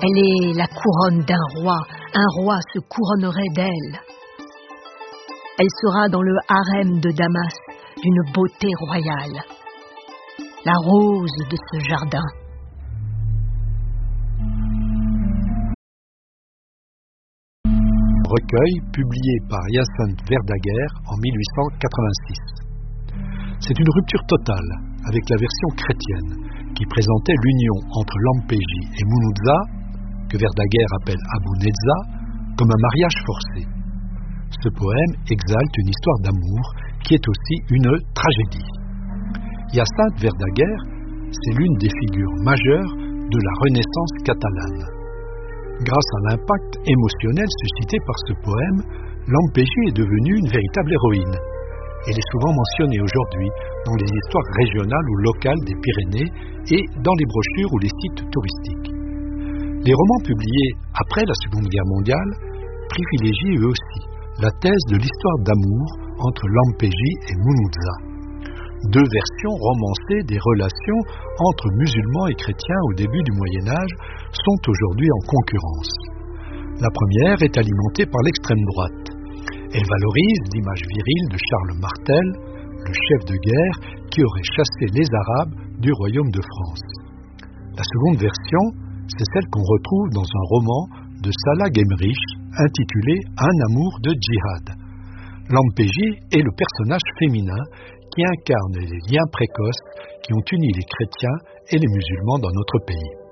Elle est la couronne d'un roi. Un roi se couronnerait d'elle. Elle sera dans le harem de Damas d'une beauté royale. La rose de ce jardin. Recueil publié par Hyacinthe Verdaguer en 1886. C'est une rupture totale avec la version chrétienne qui présentait l'union entre Lampeji et Mounoudza, que Verdaguer appelle Abou Nedza, comme un mariage forcé. Ce poème exalte une histoire d'amour qui est aussi une tragédie. Hyacinthe Verdaguer, c'est l'une des figures majeures de la Renaissance catalane. Grâce à l'impact émotionnel suscité par ce poème, Lampeji est devenue une véritable héroïne. Elle est souvent mentionnée aujourd'hui dans les histoires régionales ou locales des Pyrénées et dans les brochures ou les sites touristiques. Les romans publiés après la Seconde Guerre mondiale privilégient eux aussi la thèse de l'histoire d'amour entre Lampeji et Mounoudza. Deux versions romancées des relations entre musulmans et chrétiens au début du Moyen-Âge sont aujourd'hui en concurrence. La première est alimentée par l'extrême droite. Elle valorise l'image virile de Charles Martel, le chef de guerre qui aurait chassé les Arabes du royaume de France. La seconde version, c'est celle qu'on retrouve dans un roman de Salah Gemrich intitulé Un amour de djihad. Lampeji est le personnage féminin qui incarne les liens précoces qui ont uni les chrétiens et les musulmans dans notre pays.